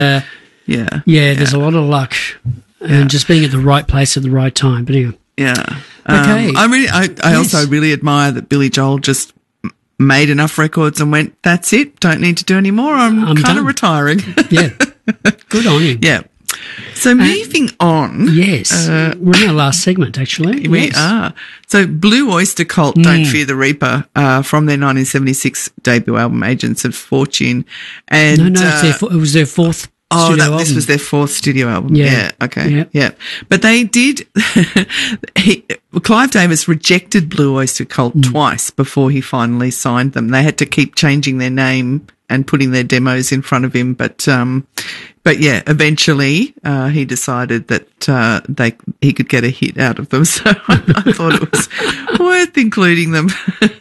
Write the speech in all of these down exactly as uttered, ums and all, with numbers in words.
uh, yeah, yeah, there's a lot of luck and Yeah. just being at the right place at the right time. But anyway, yeah. Okay. Um, I really, I, I Yes. also really admire that Billy Joel just m- made enough records and went, "That's it. Don't need to do any more. I'm, I'm kind done." of retiring." yeah, good on you. Yeah. So moving on. Yes, we're in our last segment, actually. We yes. are. So Blue Oyster Cult, Don't Fear the Reaper, uh, from their nineteen seventy-six debut album, Agents of Fortune. And, No, no, uh, it's their, fo- it was their fourth Oh, studio that, this album. was their fourth studio album. Yeah. Yeah. okay. Yeah. Yeah. But they did, he, Clive Davis rejected Blue Oyster Cult Mm. twice before he finally signed them. They had to keep changing their name and putting their demos in front of him. But, um, but yeah, eventually, uh, he decided that, uh, they, he could get a hit out of them. So I, I thought it was worth including them.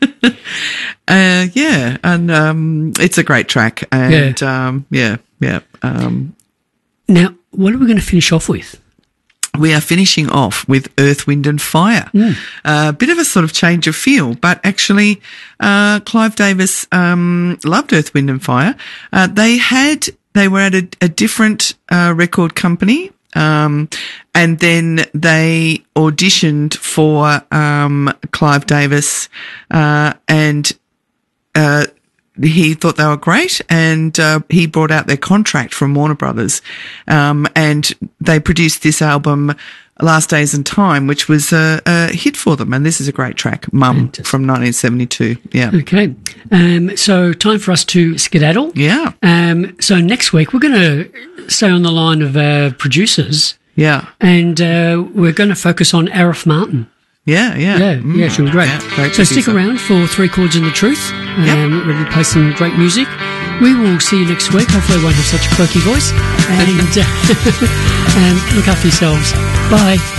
uh, yeah. And, um, it's a great track. And, um, yeah, yeah. Um, Now, what are we going to finish off with? we are finishing off with Earth, Wind and Fire. A uh, bit of a sort of change of feel, but actually, uh, Clive Davis, um, loved Earth, Wind and Fire. Uh, they had, they were at a, a different, uh, record company. Um, and then they auditioned for, um, Clive Davis, uh, and, uh, he thought they were great, and uh, he brought out their contract from Warner Brothers, um, and they produced this album, Last Days in Time, which was a, a hit for them. And this is a great track, Mum, Fantastic. from nineteen seventy-two. Yeah, Okay. Um, so time for us to skedaddle. yeah, Um, so next week we're going to stay on the line of uh, producers, yeah, and uh, we're going to focus on Arif Martin. yeah, yeah. Yeah, Mm. yeah, she'll be great. Yeah, great so stick producer. around for Three Chords and the Truth. Um, Ready to play some great music. We will see you next week. Hopefully I won't have such a croaky voice. And, uh, and look after yourselves. Bye.